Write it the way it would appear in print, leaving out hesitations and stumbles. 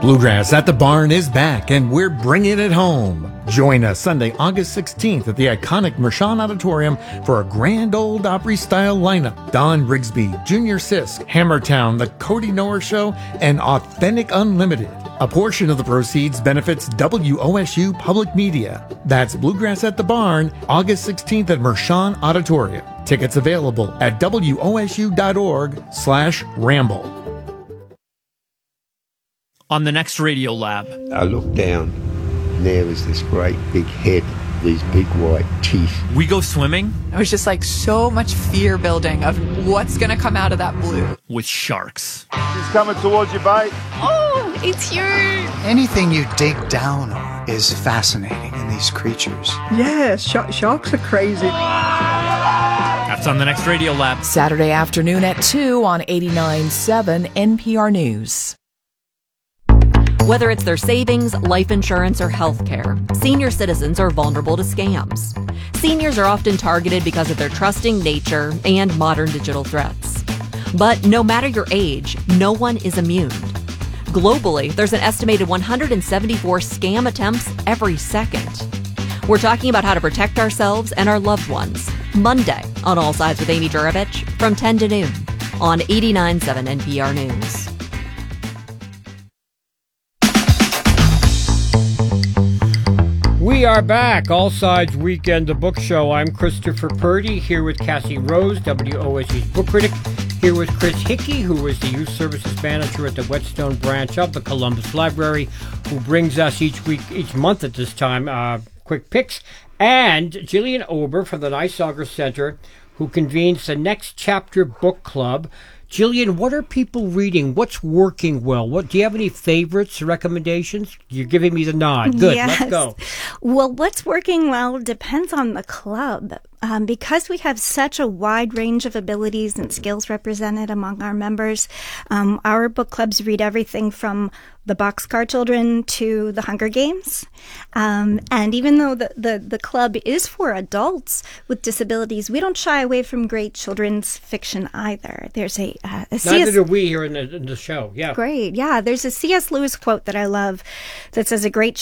Bluegrass at the Barn is back, and we're bringing it home. Join us Sunday, August 16th at the iconic Mershon Auditorium for a grand old Opry-style lineup. Don Rigsby, Junior Sisk, Hammertown, The Cody Noer Show, and Authentic Unlimited. A portion of the proceeds benefits WOSU Public Media. That's Bluegrass at the Barn, August 16th at Mershon Auditorium. Tickets available at wosu.org/ramble. On the next Radio Lab. I looked down, and there was this great big head, these big white teeth. We go swimming. It was just like so much fear building of what's going to come out of that blue. With sharks. He's coming towards you, bite. Oh, it's huge. Anything you dig down on is fascinating in these creatures. Yeah, sharks are crazy. That's on the next Radio Lab. Saturday afternoon at 2 on 89.7 NPR News. Whether it's their savings, life insurance, or health care, senior citizens are vulnerable to scams. Seniors are often targeted because of their trusting nature and modern digital threats. But no matter your age, no one is immune. Globally, there's an estimated 174 scam attempts every second. We're talking about how to protect ourselves and our loved ones. Monday on All Sides with Amy Juravich from 10 to noon on 89.7 NPR News. We are back, All Sides Weekend, the book show. I'm Christopher Purdy, here with Cassie Rose, WOSU's book critic, here with Chris Hickey, who is the youth services manager at the Whetstone branch of the Columbus Library, who brings us each month at this time, quick picks, and Jillian Ober from the Nisauger Center, who convenes the Next Chapter Book Club. Jillian, what are people reading? What's working well? Do you have any favorites, recommendations? You're giving me the nod. Good, yes. Let's go. Well, what's working well depends on the club. Because we have such a wide range of abilities and skills represented among our members, our book clubs read everything from the Boxcar Children to the Hunger Games. And even though the club is for adults with disabilities, we don't shy away from great children's fiction either. There's a Neither do we here in the show. Yeah. Great. Yeah. There's a C.S. Lewis quote that I love that says, "A great